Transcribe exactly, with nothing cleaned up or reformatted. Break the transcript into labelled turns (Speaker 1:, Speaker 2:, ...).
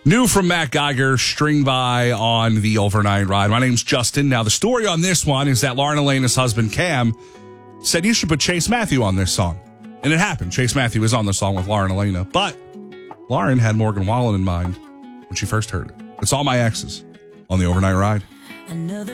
Speaker 1: New from Matt Geiger, String By on the Overnight Ride. My name's Justin. Now, the story on this one is that Lauren Elena's husband, Cam, said you should put Chase Matthew on this song. And it happened. Chase Matthew was on the song with Lauren Elena. But Lauren had Morgan Wallen in mind when she first heard it. It's All My Exes on the Overnight Ride.
Speaker 2: Another